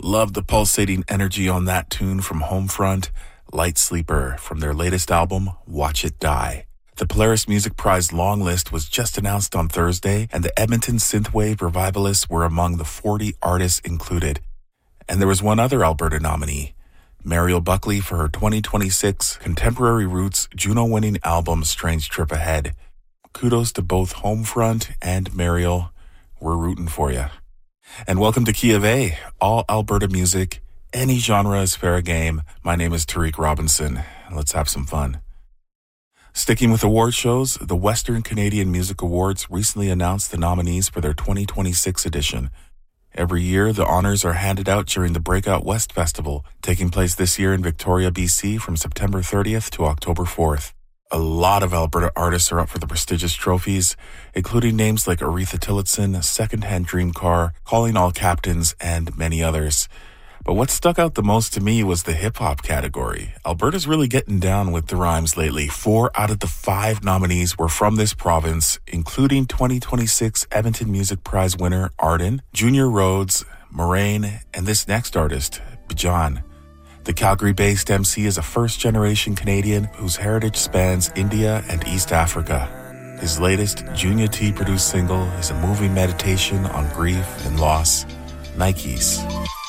Love the pulsating energy on that tune from Homefront, Light Sleeper, from their latest album, Watch It Die. The Polaris Music Prize long list was just announced on Thursday, and the Edmonton Synthwave Revivalists were among the 40 artists included. And there was one other Alberta nominee, Mariel Buckley, for her 2026 Contemporary Roots Juno-winning album, Strange Trip Ahead. Kudos to both Homefront and Mariel. We're rooting for you. And welcome to Key of A, all Alberta music, any genre is fair game. My name is Tariq Robinson. Let's have some fun. Sticking with award shows, the Western Canadian Music Awards recently announced the nominees for their 2026 edition. Every year, the honors are handed out during the Breakout West Festival, taking place this year in Victoria, BC from September 30th to October 4th. A lot of Alberta artists are up for the prestigious trophies, including names like Aretha Tillotson, Secondhand Dream Car, Calling All Captains, and many others. But what stuck out the most to me was the hip-hop category. Alberta's really getting down with the rhymes lately. 4 out of the 5 nominees were from this province, including 2026 Edmonton Music Prize winner Arden, Junior Rhodes, Moraine, and this next artist, Bijan. The Calgary-based MC is a first-generation Canadian whose heritage spans India and East Africa. His latest Junior T-produced single is a moving meditation on grief and loss, Nikes.